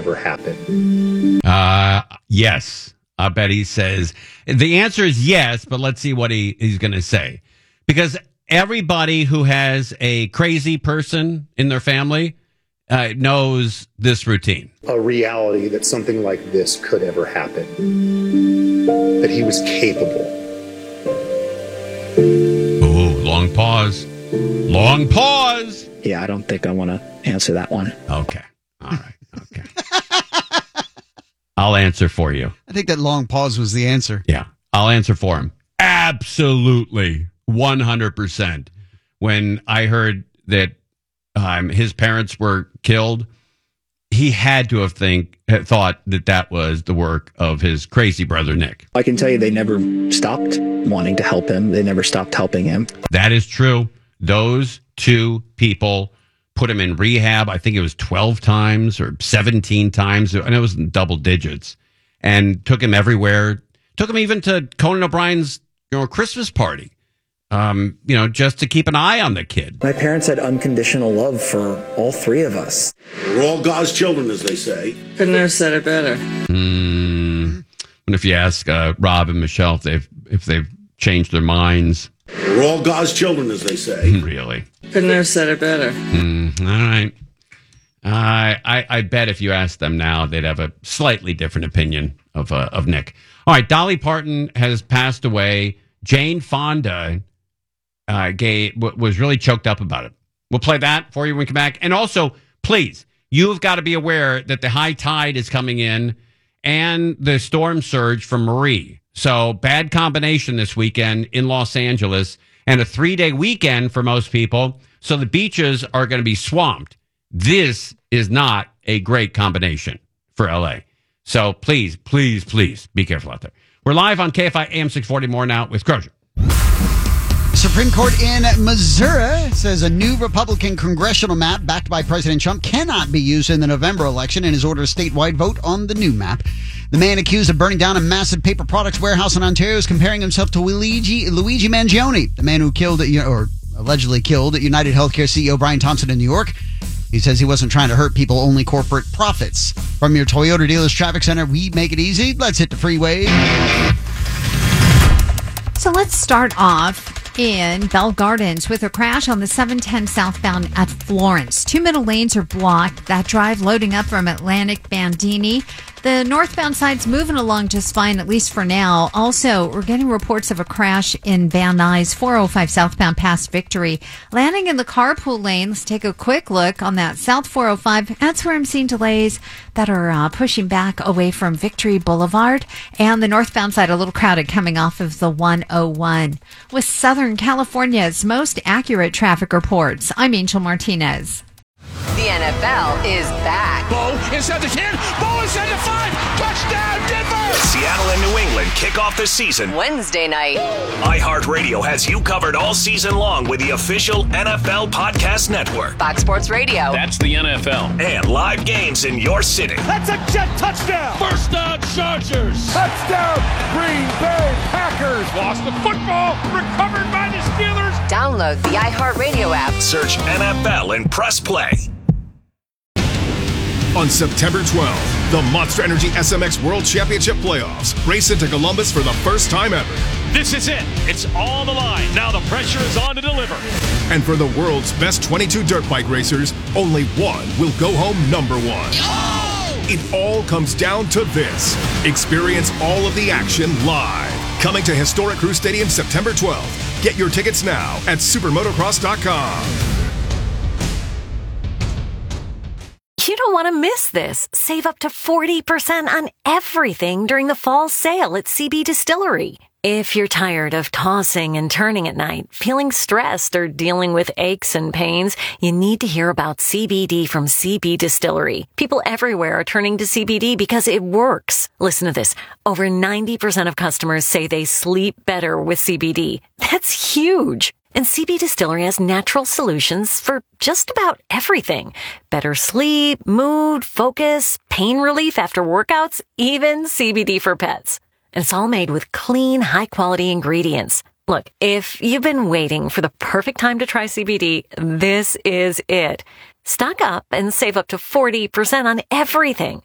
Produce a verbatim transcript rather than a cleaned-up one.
ever happen? Uh, yes. I bet he says the answer is yes, but let's see what he, he's going to say. Because everybody who has a crazy person in their family uh, knows this routine. A reality that something like this could ever happen. That he was capable. Ooh, long pause. Long pause. Yeah, I don't think I want to answer that one. Okay. All right. Okay. I'll answer for you. I think that long pause was the answer. Yeah. I'll answer for him. Absolutely. one hundred percent. When I heard that um, his parents were killed, he had to have think had thought that that was the work of his crazy brother, Nick. I can tell you they never stopped wanting to help him. They never stopped helping him. That is true. Those two people put him in rehab. I think it was twelve times or seventeen times. And it was in double digits. And took him everywhere. Took him even to Conan O'Brien's you know, Christmas party. Um, you know, just to keep an eye on the kid. My parents had unconditional love for all three of us. We're all God's children, as they say. Couldn't have said it better. Mm. And if you ask uh, Rob and Michelle if they've, if they've changed their minds. We're all God's children, as they say. Really? Couldn't have said it better. Mm, all right. I, I I bet if you asked them now, they'd have a slightly different opinion of uh, of Nick. All right, Dolly Parton has passed away. Jane Fonda uh, gave, w- was really choked up about it. We'll play that for you when we come back. And also, please, you've got to be aware that the high tide is coming in and the storm surge from Marie. So bad combination this weekend in Los Angeles and a three-day weekend for most people. So the beaches are going to be swamped. This is not a great combination for L A. So please, please, please be careful out there. We're live on K F I A M six forty more now with Crozier. Supreme Court in Missouri says a new Republican congressional map backed by President Trump cannot be used in the November election and has ordered a statewide vote on the new map. The man accused of burning down a massive paper products warehouse in Ontario is comparing himself to Luigi, Luigi Mangione, the man who killed, or allegedly killed, United Healthcare C E O Brian Thompson in New York. He says he wasn't trying to hurt people, only corporate profits. From your Toyota Dealers Traffic Center, we make it easy. Let's hit the freeway. So let's start off in Bell Gardens with a crash on the seven ten southbound at Florence. Two middle lanes are blocked. That drive loading up from Atlantic Bandini. The northbound side's moving along just fine, at least for now. Also, we're getting reports of a crash in Van Nuys, four oh five southbound past Victory. Landing in the carpool lane, let's take a quick look on that South four oh five. That's where I'm seeing delays that are uh, pushing back away from Victory Boulevard. And the northbound side, a little crowded coming off of the one oh one. With Southern California's most accurate traffic reports, I'm Angel Martinez. The N F L is back. Bo inside the ten. Bo inside the five. Touchdown, Denver! Seattle and New England kick off the season Wednesday night. iHeartRadio has you covered all season long with the official N F L Podcast Network. Fox Sports Radio. That's the N F L. And live games in your city. That's a jet touchdown. First down, Chargers. Touchdown, Green Bay Packers. Lost the football. Recovered by the Steelers. Download the iHeartRadio app. Search N F L and press play. On September twelfth, the Monster Energy S M X World Championship Playoffs race into Columbus for the first time ever. This is it. It's on the line. Now the pressure is on to deliver. And for the world's best twenty-two dirt bike racers, only one will go home number one. Oh! It all comes down to this. Experience all of the action live. Coming to Historic Crew Stadium September twelfth. Get your tickets now at supermotocross dot com. You don't want to miss this. Save up to forty percent on everything during the fall sale at C B Distillery. If you're tired of tossing and turning at night, feeling stressed, or dealing with aches and pains, you need to hear about C B D from C B Distillery. People everywhere are turning to C B D because it works. Listen to this. Over ninety percent of customers say they sleep better with C B D. That's huge. And C B Distillery has natural solutions for just about everything. Better sleep, mood, focus, pain relief after workouts, even C B D for pets. And it's all made with clean, high-quality ingredients. Look, if you've been waiting for the perfect time to try C B D, this is it. Stock up and save up to forty percent on everything.